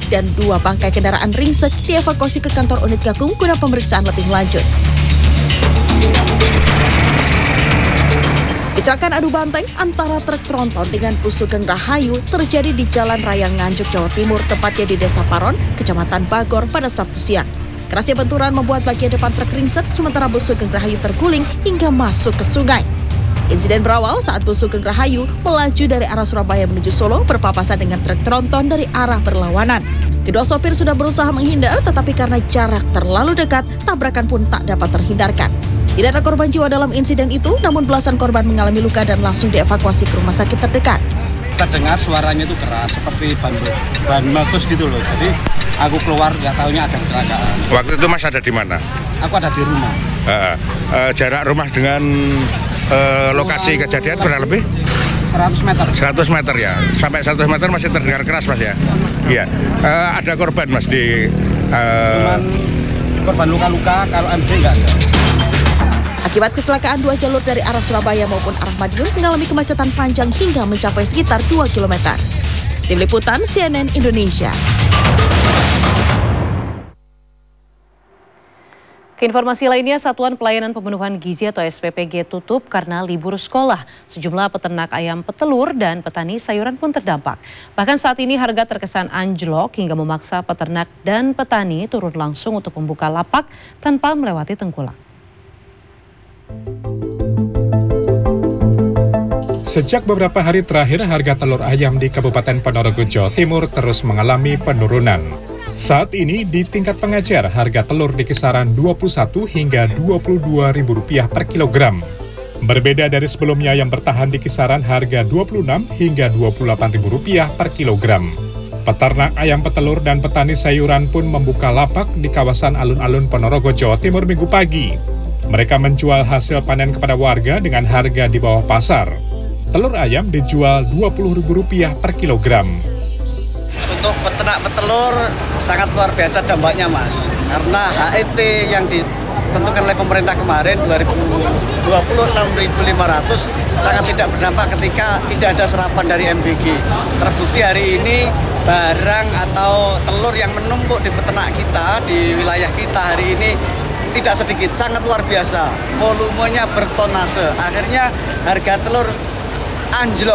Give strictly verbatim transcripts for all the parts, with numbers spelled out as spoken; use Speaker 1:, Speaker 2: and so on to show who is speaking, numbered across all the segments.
Speaker 1: dan dua bangkai kendaraan ringsek dievakuasi ke kantor unit Gakum guna pemeriksaan lebih lanjut. Kecelakaan adu banteng antara truk tronton dengan bus Sugeng Rahayu terjadi di Jalan Raya Nganjuk, Jawa Timur, tepatnya di Desa Paron, Kecamatan Bagor pada Sabtu siang. Kerasnya benturan membuat bagian depan truk ringsek, sementara bus Sugeng Rahayu terguling hingga masuk ke sungai. Insiden berawal saat bus Sugeng Rahayu melaju dari arah Surabaya menuju Solo berpapasan dengan truk tronton dari arah berlawanan. Kedua sopir sudah berusaha menghindar, tetapi karena jarak terlalu dekat, tabrakan pun tak dapat terhindarkan. Tidak ada korban jiwa dalam insiden itu, namun belasan korban mengalami luka dan langsung dievakuasi ke rumah sakit terdekat.
Speaker 2: Kita dengar suaranya itu keras, seperti ban, ban meletus gitu loh. Jadi aku keluar, nggak tahunya ada kecelakaan.
Speaker 3: Waktu itu Mas ada di mana?
Speaker 2: Aku ada di rumah.
Speaker 3: Uh, uh, jarak rumah dengan uh, lokasi Kurang kejadian berapa lebih?
Speaker 2: seratus meter.
Speaker 3: seratus meter ya. Sampai seratus meter masih terdengar keras Mas ya? Iya. Uh, ada korban Mas di... Uh...
Speaker 2: Cuman korban luka-luka, kalau M D nggak ada.
Speaker 1: Akibat kecelakaan, dua jalur dari arah Surabaya maupun arah Madiun mengalami kemacetan panjang hingga mencapai sekitar dua kilometer. Tim Liputan C N N Indonesia.
Speaker 4: Keinformasi lainnya, Satuan Pelayanan Pemenuhan Gizi atau S P P G tutup karena libur sekolah. Sejumlah peternak ayam petelur dan petani sayuran pun terdampak. Bahkan saat ini harga terkesan anjlok hingga memaksa peternak dan petani turun langsung untuk membuka lapak tanpa melewati tengkulak.
Speaker 5: Sejak beberapa hari terakhir, harga telur ayam di Kabupaten Ponorogo, Jawa Timur terus mengalami penurunan. Saat ini di tingkat pengecer, harga telur di kisaran dua puluh satu hingga dua puluh dua ribu rupiah per kilogram. Berbeda dari sebelumnya yang bertahan di kisaran harga dua puluh enam hingga dua puluh delapan ribu rupiah per kilogram. Peternak ayam petelur dan petani sayuran pun membuka lapak di kawasan alun-alun Ponorogo, Jawa Timur minggu pagi. Mereka menjual hasil panen kepada warga dengan harga di bawah pasar. Telur ayam dijual dua puluh ribu rupiah per kilogram.
Speaker 2: Untuk peternak petelur sangat luar biasa dampaknya Mas. Karena H E T yang ditentukan oleh pemerintah kemarin dua puluh enam ribu lima ratus sangat tidak berdampak ketika tidak ada serapan dari M B G. Terbukti hari ini barang atau telur yang menumpuk di peternak kita, di wilayah kita hari ini tidak sedikit, sangat luar biasa. Volumenya bertonase. Akhirnya harga telur anjlok,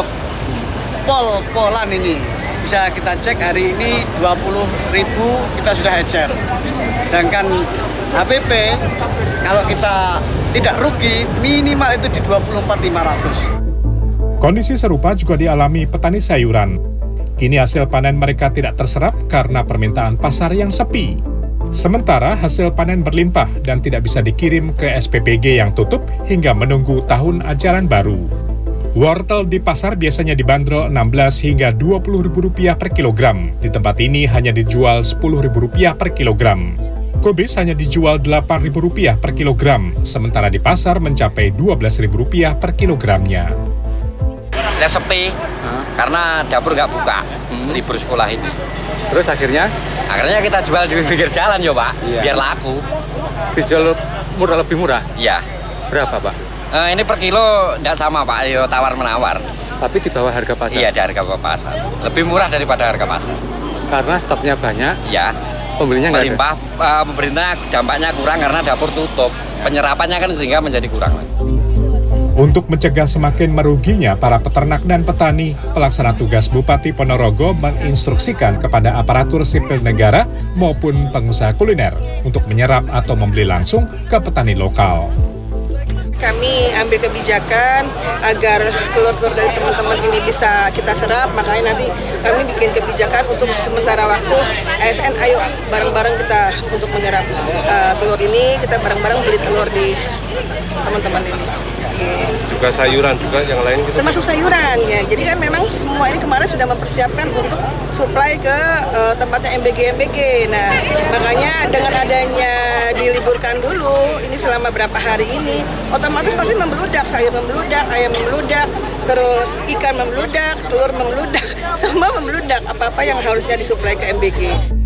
Speaker 2: pol-polan ini. Bisa kita cek hari ini dua puluh ribu kita sudah ecer. Sedangkan H P P kalau kita tidak rugi minimal itu di dua puluh empat ribu lima ratus.
Speaker 5: Kondisi serupa juga dialami petani sayuran. Kini hasil panen mereka tidak terserap karena permintaan pasar yang sepi. Sementara hasil panen berlimpah dan tidak bisa dikirim ke S P P G yang tutup hingga menunggu tahun ajaran baru. Wortel di pasar biasanya dibanderol enam belas hingga dua puluh ribu rupiah per kilogram. Di tempat ini hanya dijual sepuluh ribu rupiah per kilogram. Kubis hanya dijual delapan ribu rupiah per kilogram, sementara di pasar mencapai dua belas ribu rupiah per kilogramnya.
Speaker 6: Kita sepi, hmm. karena dapur nggak buka, hmm. libur sekolah ini.
Speaker 7: Terus akhirnya?
Speaker 6: Akhirnya kita jual di pinggir jalan ya Pak, iya. biar laku.
Speaker 7: Dijual murah, lebih murah?
Speaker 6: Iya.
Speaker 7: Berapa Pak?
Speaker 6: Uh, ini per kilo tidak sama Pak, yo tawar-menawar.
Speaker 7: Tapi di bawah harga pasar?
Speaker 6: Iya, di harga pasar. Lebih murah daripada harga pasar.
Speaker 7: Karena stoknya banyak?
Speaker 6: Iya.
Speaker 7: Pembelinya nggak ada?
Speaker 6: Melimpah, uh, pemerintah dampaknya kurang karena dapur tutup. Penyerapannya kan sehingga menjadi kurang.
Speaker 5: Untuk mencegah semakin meruginya para peternak dan petani, pelaksana tugas Bupati Ponorogo menginstruksikan kepada aparatur sipil negara maupun pengusaha kuliner untuk menyerap atau membeli langsung ke petani lokal.
Speaker 8: Kami ambil kebijakan agar telur-telur dari teman-teman ini bisa kita serap, makanya nanti kami bikin kebijakan untuk sementara waktu A S N ayo bareng-bareng kita untuk menyerap uh, telur ini, kita bareng-bareng beli telur di teman-teman ini.
Speaker 9: Juga sayuran juga yang lain gitu.
Speaker 8: Termasuk sayuran ya. Jadi kan memang semua ini kemarin sudah mempersiapkan untuk suplai ke uh, tempatnya M B G M B G. Nah, makanya dengan adanya diliburkan dulu ini selama berapa hari ini, otomatis pasti membeludak, sayur membeludak, ayam membeludak, terus ikan membeludak, telur membeludak, semua membeludak apa-apa yang harusnya disuplai ke M B G.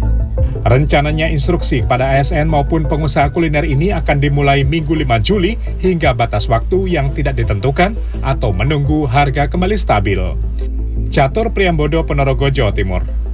Speaker 5: Rencananya instruksi pada A S N maupun pengusaha kuliner ini akan dimulai Minggu lima Juli hingga batas waktu yang tidak ditentukan atau menunggu harga kembali stabil. Catur Priambodo, Ponorogo, Jawa Timur.